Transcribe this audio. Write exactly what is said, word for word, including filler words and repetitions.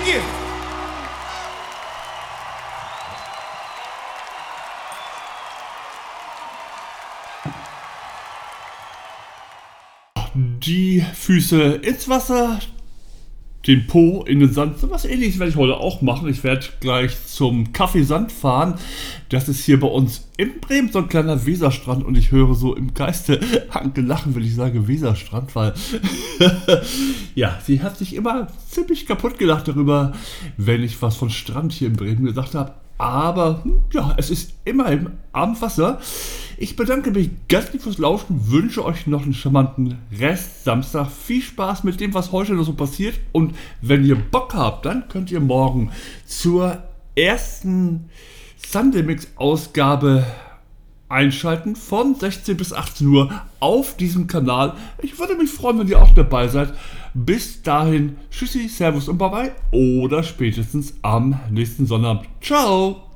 Thank you. Die Füße ins Wasser, den Po in den Sand. So was Ähnliches werde ich heute auch machen. Ich werde gleich zum Kaffeesand fahren. Das ist hier bei uns in Bremen so ein kleiner Weserstrand und ich höre so im Geiste Anke lachen, wenn ich sage Weserstrand, weil ja, sie hat sich immer ziemlich kaputt gelacht darüber, wenn ich was von Strand hier in Bremen gesagt habe. Aber ja, es ist immerhin am Wasser. Ich bedanke mich ganz lieb fürs Lauschen, wünsche euch noch einen charmanten Rest Samstag. Viel Spaß mit dem, was heute noch so passiert. Und wenn ihr Bock habt, dann könnt ihr morgen zur ersten Sunday Mix Ausgabe einschalten von sechzehn bis achtzehn Uhr auf diesem Kanal. Ich würde mich freuen, wenn ihr auch dabei seid. Bis dahin, tschüssi, servus und bye bye oder spätestens am nächsten Sonnabend. Ciao!